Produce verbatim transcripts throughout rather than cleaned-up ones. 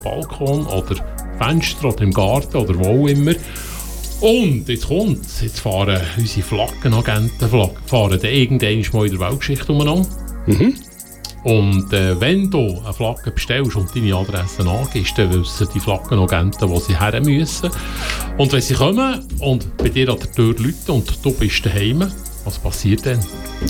Balkon oder Fenster oder im Garten oder wo auch immer. Und jetzt kommt's, jetzt fahren unsere Flaggenagenten fahren dann irgendwann mal in der Weltgeschichte umeinander. Mhm. Und äh, wenn du eine Flagge bestellst und deine Adresse angibst, dann wissen die Flaggenagenten, wo sie her müssen. Und wenn sie kommen und bei dir an der Tür läuten und du bist daheim, was passiert dann?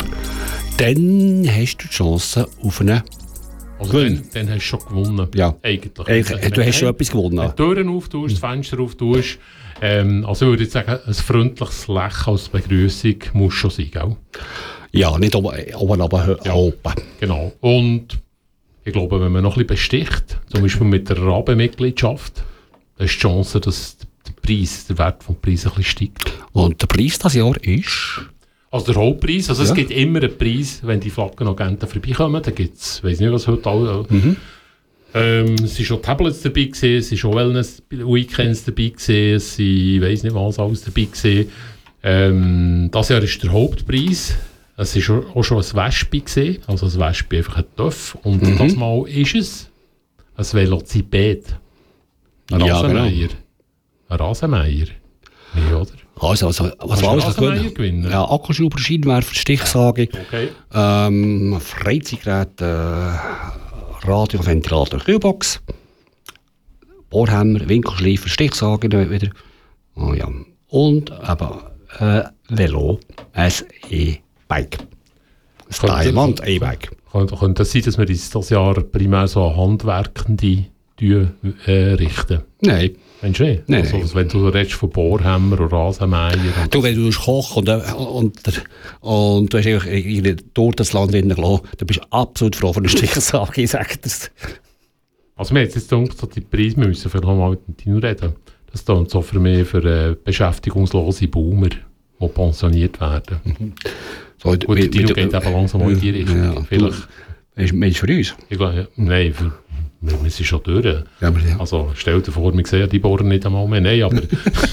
Dann hast du die Chance auf eine Also dann, dann hast du schon gewonnen. Ja. Eigentlich. Eigentlich, du hast schon etwas gewonnen. Wenn du die Türen auftust, das Fenster auftust, ähm, also ich würde jetzt sagen, ein freundliches Lächeln als Begrüßung muss schon sein, gell? Ja, nicht oben, oben aber Ja. oben. Genau. Und ich glaube, wenn man noch ein bisschen besticht, zum Beispiel mit der Rabe-Mitgliedschaft, dann ist die Chance, dass der Preis, der Wert des Preises ein bisschen steigt. Und der Preis dieses Jahr ist? Also der Hauptpreis, also Ja. es gibt immer einen Preis, wenn die Flaggenagenten vorbeikommen, da gibt es, ich weiß nicht, was heute alle... Mhm. Ähm, es waren schon Tablets dabei, gewesen, es waren schon Wellness-Weekends dabei, gewesen, es waren, ich weiss nicht was, alles dabei gewesen. Ähm, das Jahr ist der Hauptpreis. Es war auch schon ein Wespe gewesen, also ein Wespe einfach ein Töff. Und Mhm. das Mal ist es ein Velociped. Ein Ja, Rasenmäher. genau. Ein Rasenmäher. Ja, oder? Also, also was Kannst war du alles Rasenmäher gewinnen? gewinnen? Ja, Akkuschrauber, Scheinwerfer, Stichsage, Okay. ähm, Freizeitgerät, äh, Radio, Ventilator, Kühlbox, Bohrhammer, Winkelschleifer, Stichsage wieder. Oh, ja. Und eben äh, Velo, ein E-Bike. Ein Diamond E-Bike. Könnte, könnte es sein, dass wir uns das Jahr primär so an Handwerkende äh, richten? Nein. Meinst du nicht? Nein, Also, nein. wenn du redest von Bohrhammer oder Rasenmäher. Und Du, wenn du kochst und, äh, und, der- und du hast einfach irgendwie durch das Land gelassen, dann bist du absolut froh von der Stichsage, ich sage das. also mir hat jetzt gedacht, so die Preise wir müssen vielleicht noch mal mit dem Tino reden. Das tut so für mich für äh, beschäftigungslose Boomer, die pensioniert werden. So, Gut, der Tino geht eben langsam mal in die Richtung. Ja, Vielleicht, du, meinst du für uns? ich glaube, ja, nein, für, wir, wir sind schon durch. Ja, aber ja. Also stell dir vor, wir sehen die Bohrer nicht einmal mehr. Nein, aber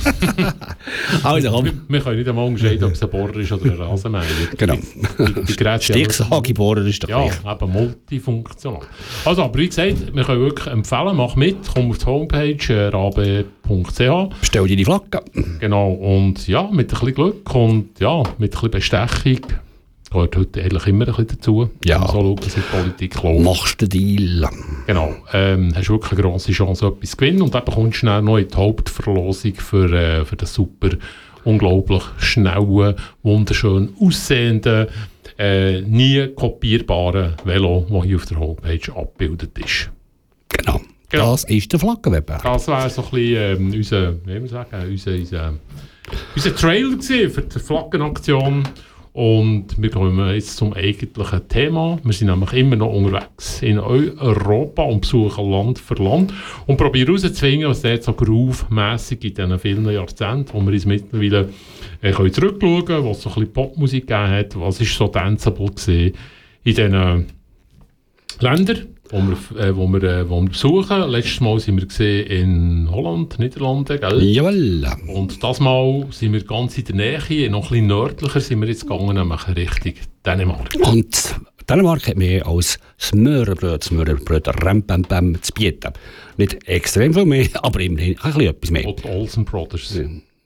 Also, wir, komm. wir können nicht einmal unterscheiden, ob es ein Bohrer ist oder ein Rasenmäher. Genau. Die, die Geräte sind aber- Stichsage, Bohrer ist doch Ja, gleich. eben multifunktional. Also, aber wie gesagt, wir können wirklich empfehlen, mach mit, komm auf die Homepage äh, rabe punkt c h. Bestell dir die Flagge. Genau, und ja, mit ein bisschen Glück und ja, mit ein bisschen Bestechung gehört heute eigentlich immer ein bisschen dazu. Ja. Wenn man so schaut, dass in die Politik läuft. Machst den Deal. Genau, ähm, hast wirklich eine grosse Chance, etwas zu gewinnen und dann kommst du schnell noch in die Hauptverlosung für, äh, für das super, unglaublich schnellen, wunderschön aussehenden, äh, nie kopierbaren Velo, das hier auf der Homepage abgebildet ist. Genau. Genau. Das ist der Flaggenwettbewerb. Das wäre so ein bisschen ähm, unser, wie soll man sagen, unser, unser, unser Trailer gewesen für die Flaggenaktion. Und wir kommen jetzt zum eigentlichen Thema. Wir sind nämlich immer noch unterwegs in Europa und besuchen Land für Land und probieren herauszufinden, was dort so groove-mässig in diesen vielen Jahrzehnten, wo wir uns mittlerweile äh, können zurückschauen können, was so ein bisschen Popmusik gegeben hat, was ist so danceable gewesen in diesen Ländern, wo wir, äh, wo wir, äh, wo wir besuchen. Letztes Mal sind wir gesehen in Holland, Niederlande, gell? Jawohl. Und das Mal sind wir ganz in der Nähe, noch ein bisschen nördlicher sind wir jetzt gegangen, nämlich Richtung Dänemark. Und Dänemark hat mehr als Smørrebrød, Smørrebrød, Rempempem zu bieten. Nicht extrem viel mehr, aber immerhin ein bisschen etwas mehr. Und die Olsen Brothers,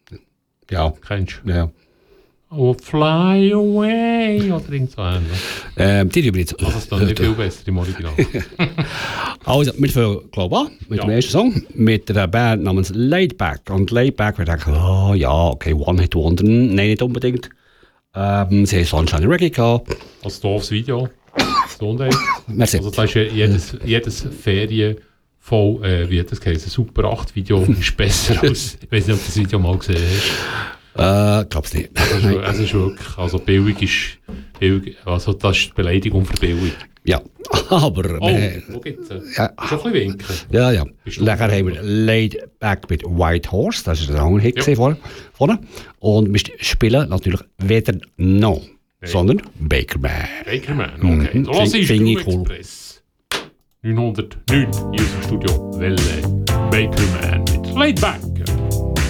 Ja, kennst du? ja. Oh, fly away, oder irgend so ähnlich. Ähm, die übrigens. Das ist dann nicht viel besser im Original. Also, wir fangen, glaube ich, an mit Ja. dem ersten Song, mit einer Band namens Laidback. Und Laidback, wir denken, oh ja, okay, One-Hit-Wonder, nein, nicht unbedingt. Ähm, sie haben Sunshine Reggae gehabt. Als doofes Video. Gesundheit. Merci. Also da ist ja jedes, jedes Ferien voll, äh, wie hat das geheißen, Super acht Video ist besser als, ich weiß nicht, ob du das Video mal gesehen hast. Äh, glaub's nicht. Es ist, es ist wirklich, also billig ist, billig, also das ist die Beleidigung für billig. Ja, aber... Oh, äh, wo gibt's denn? ja. Schon ein bisschen winken. Ja, ja. Bist du- Nachher haben wir Laidback mit White Horse, das war ein anderer Hit Ja. vor, vorne. Und wir spielen natürlich weder No, sondern Baker Man. Bakerman, okay. Mhm. So, was ist Finde Blue ich cool. Express? neunhundertneun, hier ist im Studio Welle. Bakerman mit Laidback.